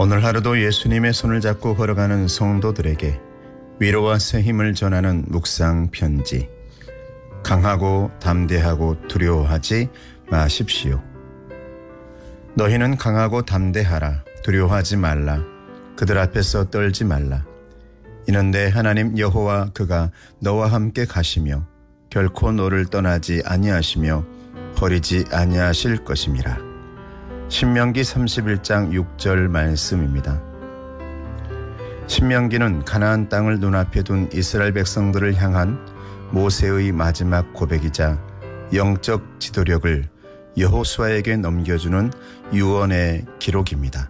오늘 하루도 예수님의 손을 잡고 걸어가는 성도들에게 위로와 새 힘을 전하는 묵상 편지. 강하고 담대하고 두려워하지 마십시오. 너희는 강하고 담대하라. 두려워하지 말라. 그들 앞에서 떨지 말라. 이는데 하나님 여호와 그가 너와 함께 가시며 결코 너를 떠나지 아니하시며 버리지 아니하실 것임이라. 신명기 31장 6절 말씀입니다. 신명기는 가나안 땅을 눈앞에 둔 이스라엘 백성들을 향한 모세의 마지막 고백이자 영적 지도력을 여호수아에게 넘겨주는 유언의 기록입니다.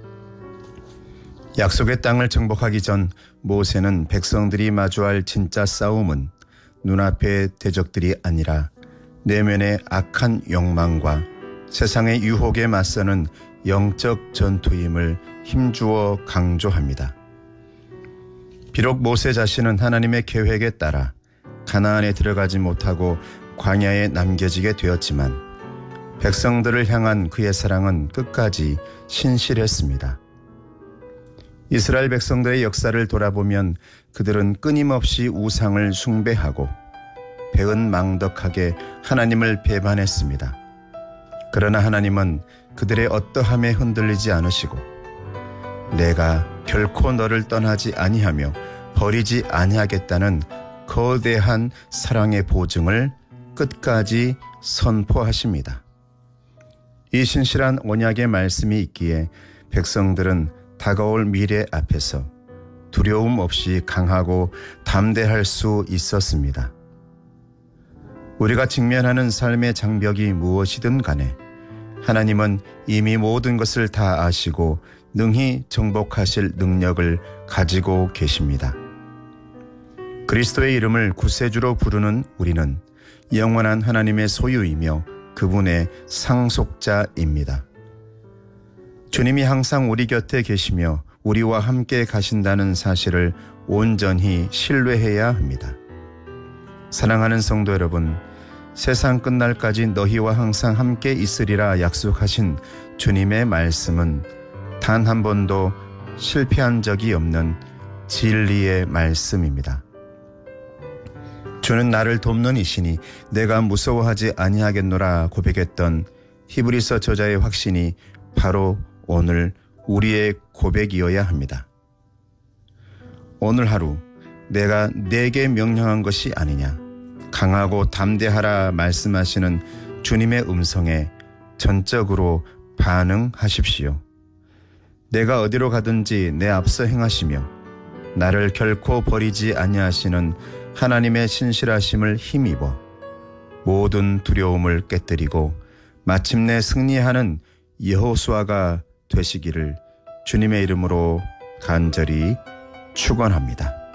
약속의 땅을 정복하기 전 모세는 백성들이 마주할 진짜 싸움은 눈앞의 대적들이 아니라 내면의 악한 욕망과 세상의 유혹에 맞서는 영적 전투임을 힘주어 강조합니다. 비록 모세 자신은 하나님의 계획에 따라 가나안에 들어가지 못하고 광야에 남겨지게 되었지만 백성들을 향한 그의 사랑은 끝까지 신실했습니다. 이스라엘 백성들의 역사를 돌아보면 그들은 끊임없이 우상을 숭배하고 배은망덕하게 하나님을 배반했습니다. 그러나 하나님은 그들의 어떠함에 흔들리지 않으시고 내가 결코 너를 떠나지 아니하며 버리지 아니하겠다는 거대한 사랑의 보증을 끝까지 선포하십니다. 이 신실한 언약의 말씀이 있기에 백성들은 다가올 미래 앞에서 두려움 없이 강하고 담대할 수 있었습니다. 우리가 직면하는 삶의 장벽이 무엇이든 간에 하나님은 이미 모든 것을 다 아시고 능히 정복하실 능력을 가지고 계십니다. 그리스도의 이름을 구세주로 부르는 우리는 영원한 하나님의 소유이며 그분의 상속자입니다. 주님이 항상 우리 곁에 계시며 우리와 함께 가신다는 사실을 온전히 신뢰해야 합니다. 사랑하는 성도 여러분, 세상 끝날까지 너희와 항상 함께 있으리라 약속하신 주님의 말씀은 단 한 번도 실패한 적이 없는 진리의 말씀입니다. 주는 나를 돕는 이시니 내가 무서워하지 아니하겠노라 고백했던 히브리서 저자의 확신이 바로 오늘 우리의 고백이어야 합니다. 오늘 하루 내가 내게 명령한 것이 아니냐, 강하고 담대하라 말씀하시는 주님의 음성에 전적으로 반응하십시오. 내가 어디로 가든지 내 앞서 행하시며 나를 결코 버리지 아니하시는 하나님의 신실하심을 힘입어 모든 두려움을 깨뜨리고 마침내 승리하는 여호수아가 되시기를 주님의 이름으로 간절히 축원합니다.